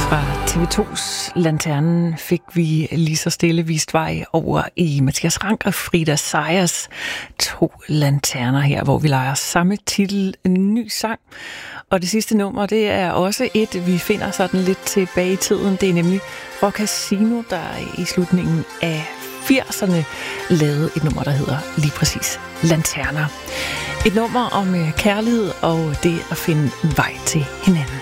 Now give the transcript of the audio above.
Fra TV2's Lanternen fik vi lige så stille vist vej over i Mathias Rank og Frida Sejers 2 lanterner her, hvor vi leger samme titel, en ny sang. Og det sidste nummer, det er også et, vi finder sådan lidt tilbage i tiden. Det er nemlig Rock Casino, der i slutningen af 80'erne lavede et nummer, der hedder lige præcis Lanterner. Et nummer om kærlighed og det at finde vej til hinanden.